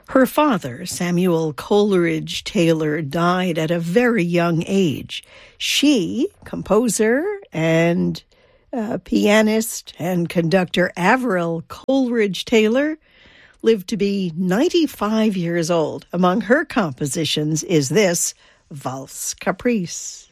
Her father, Samuel Coleridge Taylor, died at a very young age. She, composer and pianist and conductor Avril Coleridge Taylor, lived to be 95 years old. Among her compositions is this Valse Caprice.